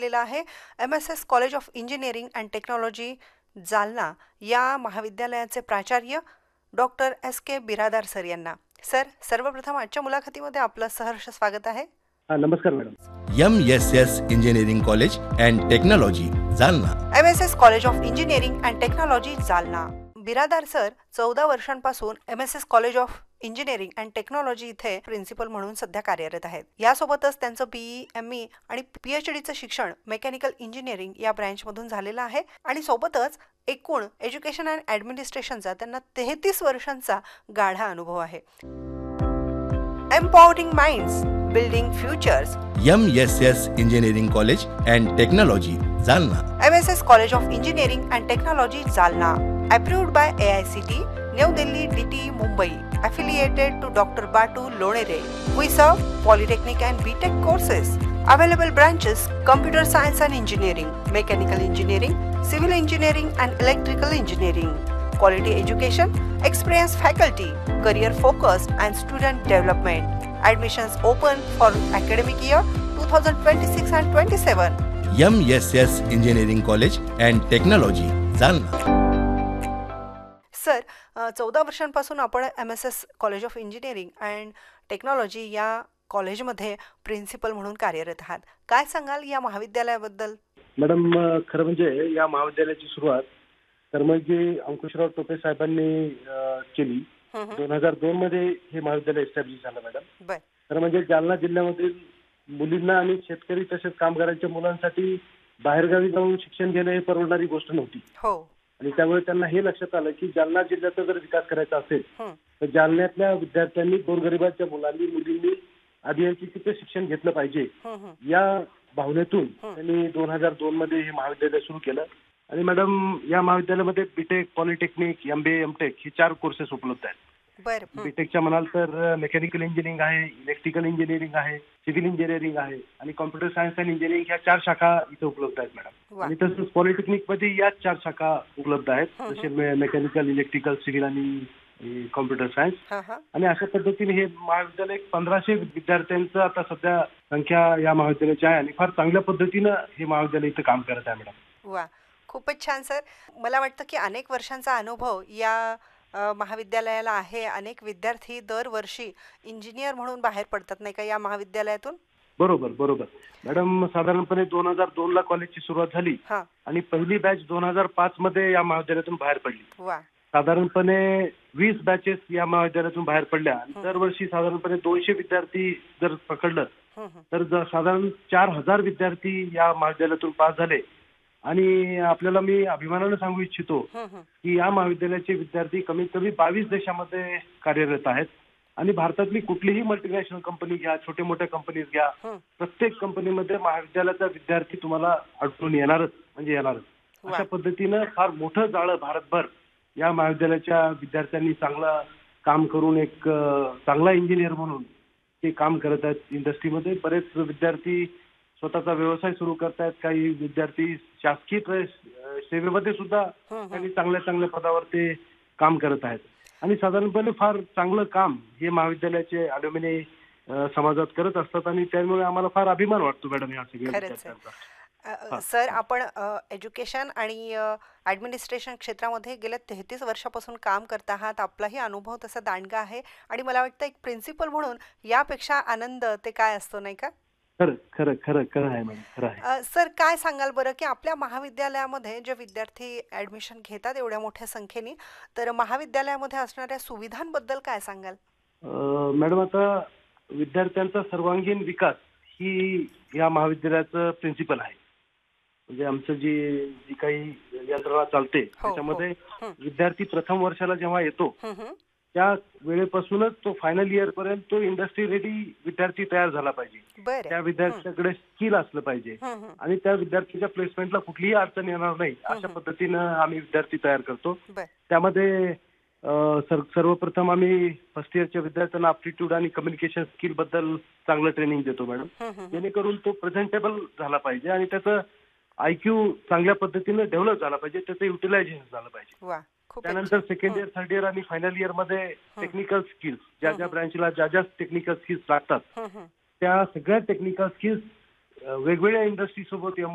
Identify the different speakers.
Speaker 1: आलेला आहे MSS college of engineering and technology Jalna या महाविद्यालयाचे प्राचार्य डॉक्टर SK बिरादार सर यांना. सर, सर्वप्रथम आजच्या मुलाखतीमध्ये आपलं सहर्ष स्वागत आहे.
Speaker 2: नमस्कार madam.
Speaker 3: MSS engineering college and technology Jalna.
Speaker 1: MSS college of engineering and technology Jalna. Biradar sir 14 वर्षांपासून MSS college of engineering and technology इथे प्रिन्सिपल म्हणून सध्या कार्यरत आहेत. यासोबतच त्यांचं BE, ME आणि PhDचं शिक्षण मेकॅनिकल इंजिनिअरिंग या ब्रँचमधून झालेलं आहे आणि सोबतच एकूण एज्युकेशन अँड ॲडमिनिस्ट्रेशनचा त्यांना 33 वर्षांचा गाढा अनुभव आहे. Empowering minds, building futures.
Speaker 3: MSS engineering college and technology Jalna.
Speaker 1: MSS college of engineering and technology Jalna. Approved by AICT, New Delhi, DT, Mumbai. Affiliated to Dr. Batu Lonere. We serve Polytechnic and BTech courses. Available branches: Computer Science and Engineering, Mechanical Engineering, Civil Engineering and Electrical Engineering. Quality education, experienced faculty, career focused and student development. Admissions open for academic year 2026 and 27.
Speaker 3: MSS engineering college and technology Jalna.
Speaker 1: Sir, 14 वर्षांपासून आपण MSS college of engineering and technology या कॉलेजमध्ये principal म्हणून कार्यरत आहात. काय सांगाल या महाविद्यालयाबद्दल?
Speaker 2: मॅडम, खरं म्हणजे या महाविद्यालयाची सुरुवात कर्मजी अंकुशराव टोपे साहेबांनी केली. 2002 मध्ये हे महाविद्यालय एस्टॅब्लिश झालं मॅडम. खरं म्हणजे जालना जिल्ह्यामधील मुलींना आणि शेतकरी तसेच कामगारांच्या मुलांसाठी बाहेरगावी जाऊन शिक्षण घेणं ही परवडणारी गोष्ट नव्हती.
Speaker 1: हो.
Speaker 2: आणि त्यामुळे त्यांना हे लक्षात आलं की जालना जिल्ह्याचा जर विकास करायचा असेल तर जालन्यातल्या विद्यार्थ्यांनी, गोरगरिबाच्या मुलींनी अभियांत्रिकीचं शिक्षण घेतलं पाहिजे. या भावनेतून त्यांनी 2002 मध्ये हे महाविद्यालय सुरू केलं. आणि मॅडम, या महाविद्यालयामध्ये बीटेक, पॉलिटेक्निक, MBA, MTech हे 4 कोर्सेस उपलब्ध आहेत. बीटेकच्या म्हणाल तर मेकॅनिकल इंजिनिअरिंग आहे, इलेक्ट्रिकल इंजिनिअरिंग आहे, सिव्हिल इंजिनिअरिंग आहे आणि कॉम्प्युटर सायन्स अँड इंजिनिअरिंग ह्या 4 शाखा इथे उपलब्ध आहेत मॅडम. आणि तसंच पॉलिटेक्निक मध्ये याच 4 शाखा उपलब्ध आहेत, जसे मेकॅनिकल, इलेक्ट्रिकल, सिव्हिल आणि कॉम्प्युटर सायन्स. आणि अशा पद्धतीने हे महाविद्यालय 1500 विद्यार्थ्यांचं आता सध्या संख्या या महाविद्यालयाची आहे आणि फार चांगल्या पद्धतीनं हे महाविद्यालय इथं काम करत आहे मॅडम.
Speaker 1: वा, खूपच छान सर. मला वाटतं की अनेक वर्षांचा अनुभव या महाविद्यालयाला आहे. अनेक विद्यार्थी दरवर्षी इंजिनियर म्हणून बाहेर पडतात नाही का या महाविद्यालयातून?
Speaker 2: बरोबर मॅडम. साधारणपणे 2002 ला कॉलेजची सुरुवात झाली आणि पहिली बॅच 2005 मध्ये या महाविद्यालयातून बाहेर पडली. साधारणपणे 20 बॅचेस या महाविद्यालयातून बाहेर पडल्या. दरवर्षी साधारणपणे 200 विद्यार्थी जर पकडलं तर साधारण 4000 विद्यार्थी या महाविद्यालयातून पास झाले. आणि आपल्याला मी अभिमानाने सांगू इच्छितो की या महाविद्यालयाचे विद्यार्थी कमीत कमी 22 देशामध्ये कार्यरत आहेत. आणि भारतातली कुठलीही मल्टीनॅशनल कंपनी घ्या, छोटे मोठ्या कंपनीज घ्या, प्रत्येक कंपनीमध्ये महाविद्यालयाचा विद्यार्थी तुम्हाला आढळून येणारच. अशा पद्धतीनं फार मोठं जाळं भारतभर या महाविद्यालयाच्या विद्यार्थ्यांनी चांगलं काम करून एक चांगला इंजिनियर म्हणून ते काम करत आहेत. इंडस्ट्रीमध्ये बरेच विद्यार्थी स्वतःचा व्यवसाय सुरू करतायत. काही विद्यार्थी शासकीय सेवेमध्ये सुद्धा त्यांनी चांगल्या पदावर ते काम करत आहेत. आणि साधारणपणे फार चांगलं काम हे महाविद्यालयाचे अलुमिनी समाजात करत असतात आणि त्यामुळे आम्हाला फार अभिमान वाटतो मॅडम या सगळ्या विद्यार्थ्यांचा.
Speaker 1: सर, आपण एज्युकेशन आणि ॲडमिनिस्ट्रेशन क्षेत्रामध्ये गेल्या 33 वर्षापासून काम करत आहात. आपलाही अनुभव तसा दांडगा आहे आणि मला वाटतं एक प्रिन्सिपल म्हणून यापेक्षा आनंद ते काय असतो नाही का?
Speaker 2: खरं आहे मॅडम, खरं आहे.
Speaker 1: सर, काय सांगाल बरं की आपल्या महाविद्यालयामध्ये जे विद्यार्थी ऍडमिशन घेतात एवढ्या मोठ्या संख्येने, तर महाविद्यालयामध्ये असणाऱ्या सुविधांबद्दल काय सांगाल?
Speaker 2: मॅडम, आता विद्यार्थ्यांचा सर्वांगीण विकास ही या महाविद्यालयाचं प्रिन्सिपल आहे. म्हणजे आमचं जी काही यंत्रणा चालते त्याच्यामध्ये विद्यार्थी प्रथम वर्षाला जेव्हा येतो त्या वेळेपासूनच तो फायनल इयर पर्यंत तो इंडस्ट्री रेडी विद्यार्थी तयार झाला पाहिजे. त्या विद्यार्थ्याकडे स्किल असलं पाहिजे आणि त्या विद्यार्थ्याच्या प्लेसमेंटला कुठलीही अडचण येणार नाही अशा पद्धतीनं आम्ही विद्यार्थी तयार करतो. त्यामध्ये सर्वप्रथम आम्ही फर्स्ट इयरच्या विद्यार्थ्यांना अप्टिट्यूड आणि कम्युनिकेशन स्किल बद्दल चांगलं ट्रेनिंग देतो मॅडम, जेणेकरून तो प्रेझेंटेबल झाला पाहिजे आणि त्याचं IQ चांगल्या पद्धतीने डेव्हलप झाला पाहिजे, त्याचं युटिलायझेशन झालं पाहिजे. त्यानंतर सेकंड इयर, थर्ड इयर आणि फायनल इयर मध्ये टेक्निकल स्किल्स, ज्या ब्रँचला ज्या टेक्निकल स्किल्स लागतात त्या सगळ्या टेक्निकल स्किल्स वेगवेगळ्या इंडस्ट्री सोबत